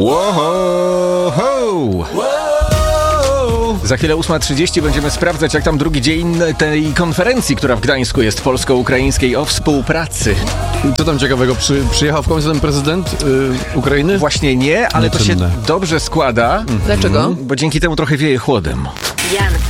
Wow. Za chwilę 8:30 będziemy sprawdzać, jak tam drugi dzień tej konferencji, która w Gdańsku jest polsko-ukraińskiej, o współpracy. Co tam ciekawego? Przyjechał w końcu ten prezydent Ukrainy? Właśnie nie, ale to się dobrze składa. Dlaczego? Bo dzięki temu trochę wieje chłodem.